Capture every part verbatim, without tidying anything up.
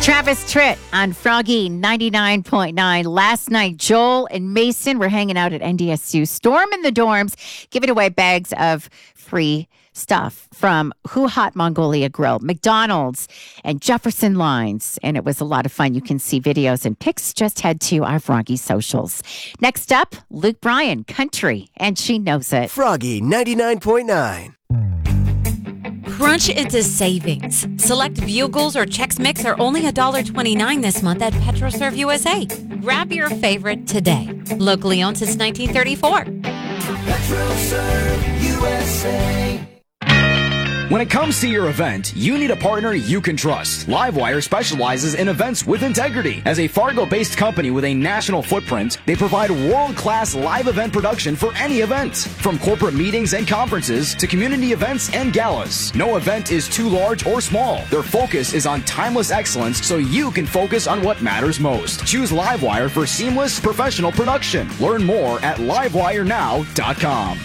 Travis Tritt on Froggy ninety-nine point nine. Last night, Joel and Mason were hanging out at N D S U, storming the dorms, giving away bags of free stuff from Who Hot Mongolia Grill, McDonald's, and Jefferson Lines. And it was a lot of fun. You can see videos and pics. Just head to our Froggy socials. Next up, Luke Bryan, Country, and She Knows It. Froggy ninety-nine point nine. Crunch into savings. Select Bugles or Chex Mix are only one dollar and twenty-nine cents this month at PetroServe U S A. Grab your favorite today. Locally owned since nineteen thirty-four. PetroServe U S A. When it comes to your event, you need a partner you can trust. Livewire specializes in events with integrity. As a Fargo-based company with a national footprint, they provide world-class live event production for any event. From corporate meetings and conferences to community events and galas, no event is too large or small. Their focus is on timeless excellence so you can focus on what matters most. Choose Livewire for seamless professional production. Learn more at livewire now dot com.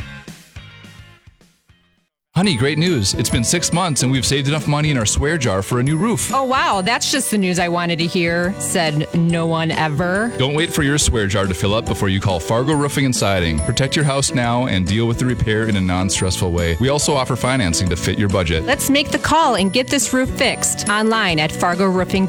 Honey, great news. It's been six months and we've saved enough money in our swear jar for a new roof. Oh, wow. That's just the news I wanted to hear, said no one ever. Don't wait for your swear jar to fill up before you call Fargo Roofing and Siding. Protect your house now and deal with the repair in a non-stressful way. We also offer financing to fit your budget. Let's make the call and get this roof fixed online at fargo roofing